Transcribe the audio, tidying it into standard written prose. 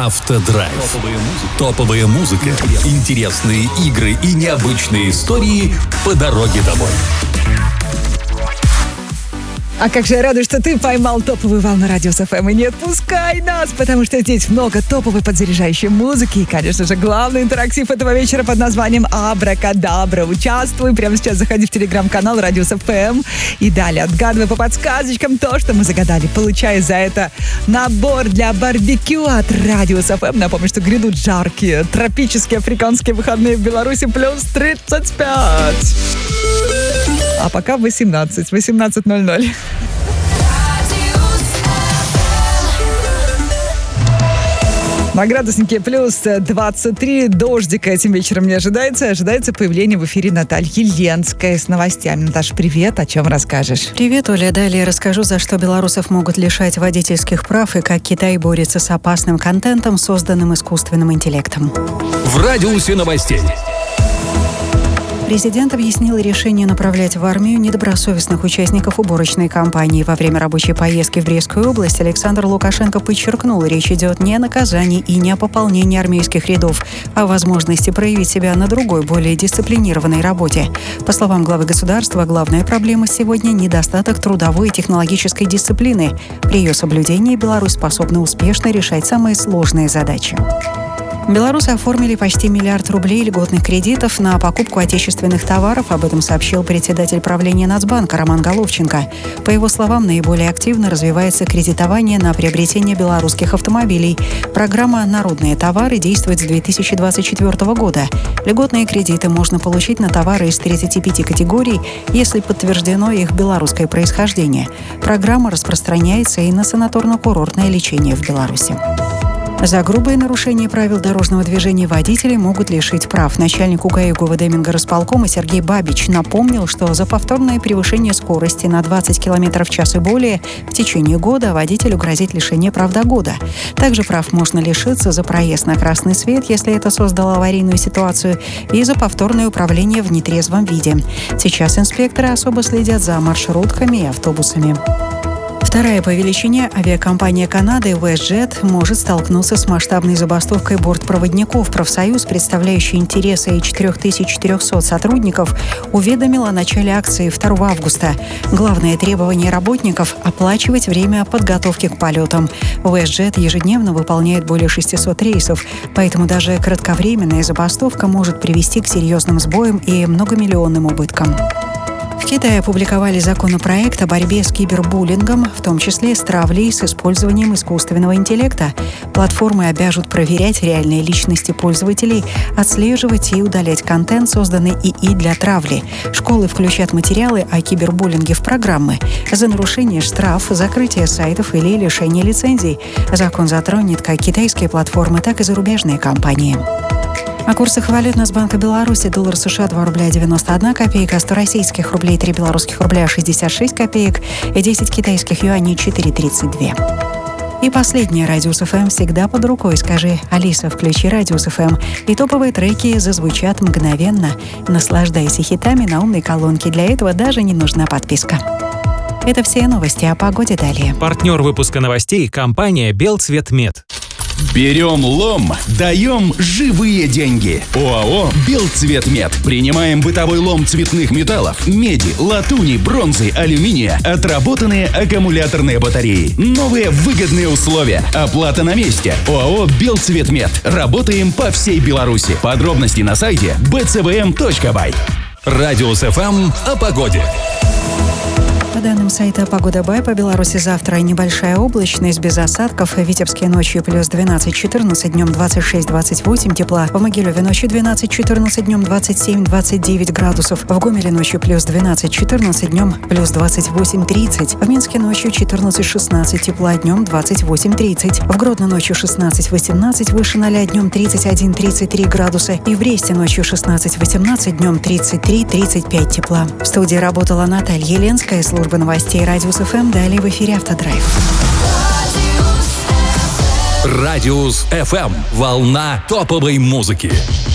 Автодрайв. Топовая музыка, интересные игры и необычные истории по дороге домой. А как же я рада, что ты поймал топовую волну Радиус ФМ. И не отпускай нас, потому что здесь много топовой подзаряжающей музыки. И, конечно же, главный интерактив этого вечера под названием Абракадабра. Участвуй. Прямо сейчас заходи в телеграм-канал Радиус ФМ. И далее отгадывай по подсказочкам то, что мы загадали. Получай за это набор для барбекю от Радиус ФМ. Напомню, что грядут жаркие тропические африканские выходные в Беларуси плюс 35. А пока 18:00. На градуснике плюс 23, дождика этим вечером не ожидается. Ожидается появление в эфире Натальи Ленской с новостями. Наташа, привет, о чем расскажешь? Привет, Оля. Далее расскажу, за что белорусов могут лишать водительских прав и как Китай борется с опасным контентом, созданным искусственным интеллектом. В радиусе новостей. Президент объяснил решение направлять в армию недобросовестных участников уборочной кампании. Во время рабочей поездки в Брестскую область Александр Лукашенко подчеркнул, речь идет не о наказании и не о пополнении армейских рядов, а о возможности проявить себя на другой, более дисциплинированной работе. По словам главы государства, главная проблема сегодня – недостаток трудовой и технологической дисциплины. При ее соблюдении Беларусь способна успешно решать самые сложные задачи. Белорусы оформили почти 1 миллиард рублей льготных кредитов на покупку отечественных товаров. Об этом сообщил председатель правления Нацбанка Роман Головченко. По его словам, наиболее активно развивается кредитование на приобретение белорусских автомобилей. Программа «Народные товары» действует с 2024 года. Льготные кредиты можно получить на товары из 35 категорий, если подтверждено их белорусское происхождение. Программа распространяется и на санаторно-курортное лечение в Беларуси. За грубые нарушения правил дорожного движения водители могут лишить прав. Начальник УГАИ ГУВД Мингорисполкома Сергей Бабич напомнил, что за повторное превышение скорости на 20 км в час и более в течение года водителю грозит лишение прав до года. Также прав можно лишиться за проезд на красный свет, если это создало аварийную ситуацию, и за повторное управление в нетрезвом виде. Сейчас инспекторы особо следят за маршрутками и автобусами. Вторая по величине авиакомпания Канады WestJet может столкнуться с масштабной забастовкой бортпроводников. Профсоюз, представляющий интересы 4400 сотрудников, уведомил о начале акции 2 августа. Главное требование работников – оплачивать время подготовки к полетам. WestJet ежедневно выполняет более 600 рейсов, поэтому даже кратковременная забастовка может привести к серьезным сбоям и многомиллионным убыткам. В Китае опубликовали законопроект о борьбе с кибербуллингом, в том числе с травлей с использованием искусственного интеллекта. Платформы обяжут проверять реальные личности пользователей, отслеживать и удалять контент, созданный ИИ для травли. Школы включат материалы о кибербуллинге в программы. За нарушение штраф, закрытие сайтов или лишение лицензий. Закон затронет как китайские платформы, так и зарубежные компании. О курсах валют Нацбанка Беларуси: доллар США 2 рубля 91 копейка, 100 российских рублей 3 белорусских рубля 66 копеек и 10 китайских юаней 4,32. И последнее. Радиус ФМ всегда под рукой. Скажи: Алиса, включи Радиус ФМ. И топовые треки зазвучат мгновенно. Наслаждайся хитами на умной колонке. Для этого даже не нужна подписка. Это все новости о погоде далее. Партнер выпуска новостей – компания «Белцветмет». Берем лом, даем живые деньги. ОАО «Белцветмет». Принимаем бытовой лом цветных металлов, меди, латуни, бронзы, алюминия, отработанные аккумуляторные батареи. Новые выгодные условия. Оплата на месте. ОАО «Белцветмет». Работаем по всей Беларуси. Подробности на сайте bcvm.by. Радиус ФМ о погоде. По данным сайта «Погода Бай», по Беларуси завтра небольшая облачность, без осадков. В Витебске ночью плюс 12-14, днем 26-28 тепла. В Могилеве ночью 12-14, днем 27-29 градусов. В Гомеле ночью плюс 12-14, днем плюс 28-30. В Минске ночью 14-16 тепла, днем 28-30. В Гродно ночью 16-18, выше 0, днем 31-33 градуса. И в Бресте ночью 16-18, днем 33-35 тепла. В студии работала Наталья Ленская, служба новостей Радиус ФМ. Далее в эфире «Автодрайв». Радиус ФМ. Волна топовой музыки.